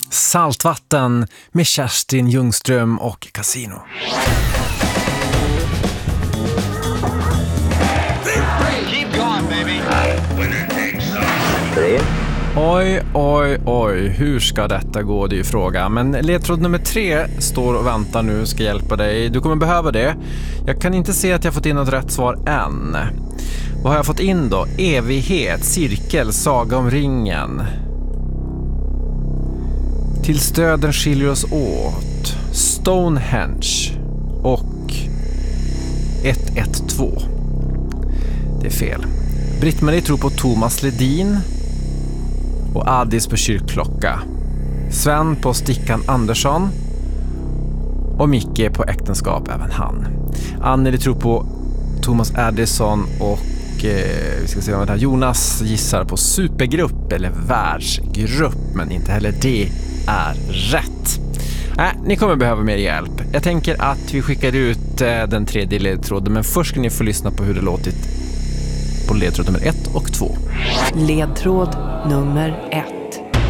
Saltvatten med Kerstin Ljungström och Casino. Keep going, baby. Oj, hur ska detta gå? Det är ju fråga. Men ledtråd nummer 3 står och väntar nu, ska hjälpa dig. Du kommer behöva det. Jag kan inte se att jag fått in något rätt svar än. Vad har jag fått in då? Evighet, cirkel, saga om ringen. Till stöden skiljer oss åt. Stonehenge och 112. Det är fel. Britt-Marie tror på Thomas Ledin och Addis på kyrkklocka. Sven på Stickan Andersson och Micke på äktenskap, även han. Anneli tror på Thomas Addison och vi ska se vad det här. Jonas gissar på supergrupp eller världsgrupp, men inte heller det är rätt. Ni kommer behöva mer hjälp. Jag tänker att vi skickar ut den tredje ledtråden, men först ska ni få lyssna på hur det låtit på ledtråd nummer 1 och 2. Ledtråd nummer 1.